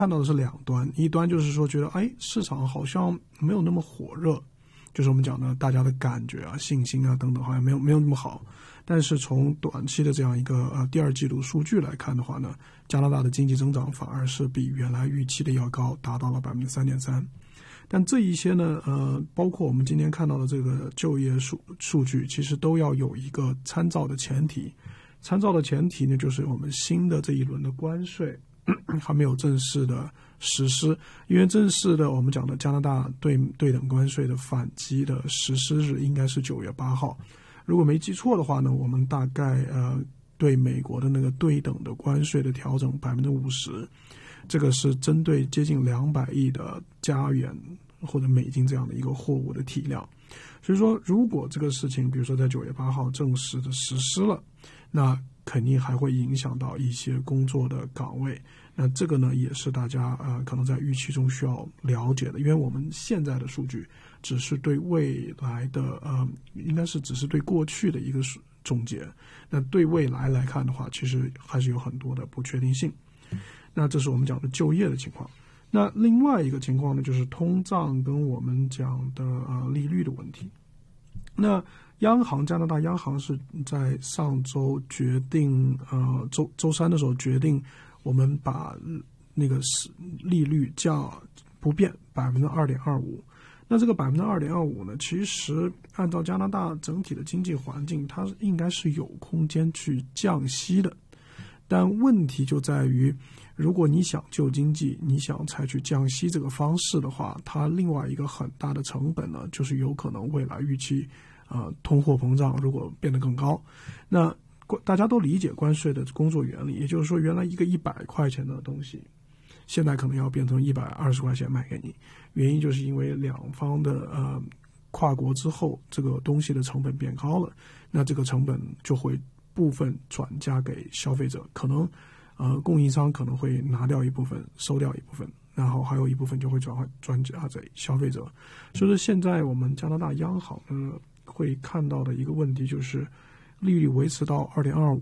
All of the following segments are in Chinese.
看到的是两端，一端就是说觉得市场好像没有那么火热，就是我们讲的大家的感觉啊、信心啊等等好像没有那么好。但是从短期的这样一个第二季度数据来看的话呢，加拿大的经济增长反而是比原来预期的要高，达到了 3.3%。但这一些呢包括我们今天看到的这个就业数据，其实都要有一个参照的前提。参照的前提呢，就是我们新的这一轮的关税还没有正式的实施，因为正式的我们讲的加拿大对等关税的反击的实施日应该是9月8号。如果没记错的话呢，我们大概对美国的那个对等的关税的调整 50%， 这个是针对接近200亿的加元或者美金这样的一个货物的体量。所以说如果这个事情比如说在9月8号正式的实施了，那肯定还会影响到一些工作的岗位。那这个呢也是大家可能在预期中需要了解的，因为我们现在的数据只是对未来的应该是只是对过去的一个总结，那对未来来看的话，其实还是有很多的不确定性。那这是我们讲的就业的情况。那另外一个情况呢，就是通胀跟我们讲的利率的问题。那加拿大央行是在上周决定周三的时候决定我们把那个利率降不变 2.25%。 那这个 2.25% 呢，其实按照加拿大整体的经济环境，它应该是有空间去降息的。但问题就在于，如果你想救经济，你想采取降息这个方式的话，它另外一个很大的成本呢，就是有可能未来预期通货膨胀如果变得更高。那大家都理解关税的工作原理，也就是说原来一个100块钱的东西，现在可能要变成120块钱卖给你，原因就是因为两方的跨国之后，这个东西的成本变高了，那这个成本就会部分转嫁给消费者，可能供应商可能会拿掉一部分，收掉一部分，然后还有一部分就会转嫁给消费者。所以说现在我们加拿大央行呢会看到的一个问题就是利率维持到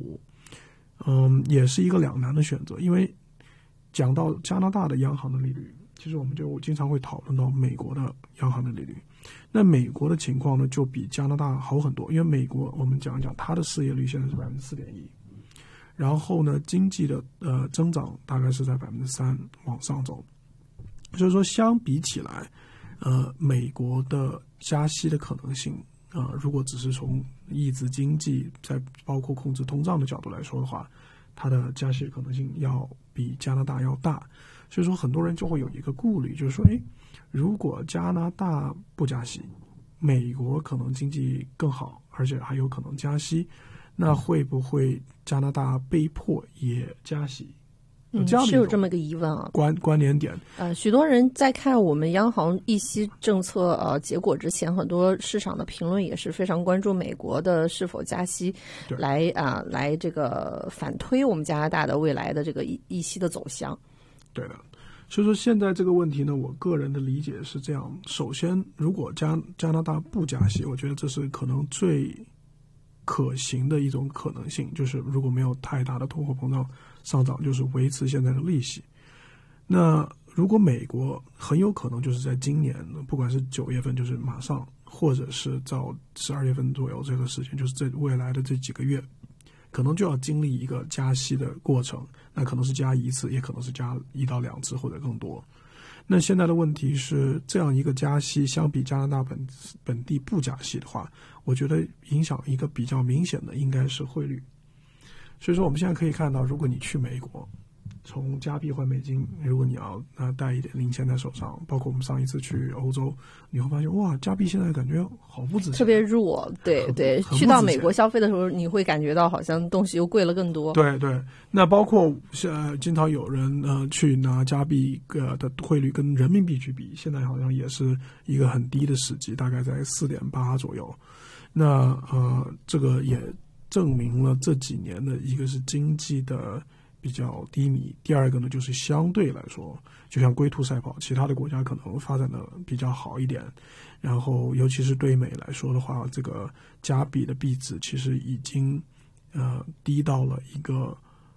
2.25%，也是一个两难的选择。因为讲到加拿大的央行的利率，其实我们就经常会讨论到美国的央行的利率。那美国的情况呢就比加拿大好很多，因为美国我们讲一讲它的失业率现在是 4.1%， 然后呢经济的增长大概是在 3% 往上走。所以说相比起来美国的加息的可能性如果只是从抑制经济在包括控制通胀的角度来说的话，它的加息的可能性要比加拿大要大。所以说很多人就会有一个顾虑，就是说如果加拿大不加息，美国可能经济更好，而且还有可能加息，那会不会加拿大被迫也加息？ 是有这么个疑问啊， 关联点。 许多人在看我们央行议息政策结果之前，很多市场的评论也是非常关注美国的是否加息，来这个反推我们加拿大的未来的这个议息的走向。 对的。所以说现在这个问题呢，我个人的理解是这样：首先，如果加拿大不加息，我觉得这是可能最可行的一种可能性，就是如果没有太大的通货膨胀上涨，就是维持现在的利息。那如果美国很有可能就是在今年，不管是9月份就是马上，或者是到12月份左右这个时间，就是在未来的这几个月，可能就要经历一个加息的过程，那可能是加1次，也可能是加1到2次或者更多。那现在的问题是，这样一个加息相比加拿大本地不加息的话，我觉得影响一个比较明显的应该是汇率。所以说我们现在可以看到，如果你去美国从加币换美金，如果你要带一点零钱在手上，包括我们上一次去欧洲，你会发现哇，加币现在感觉好不值钱， 特别弱。对对，去到美国消费的时候，你会感觉到好像东西又贵了更多。 对对，那包括经常有人去拿加币的汇率跟人民币去比，现在好像也是一个很低的时机，大概在 4.8 左右。那这个也证明了这几年的一个是经济的比较低迷，第二个呢就是相对来说，就像龟兔赛跑，其他的国家可能发展的比较好一点，然后尤其是对美来说的话，这个加币的币值其实已经低到了一个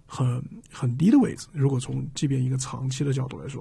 很低的位置。如果从即便一个长期的角度来说，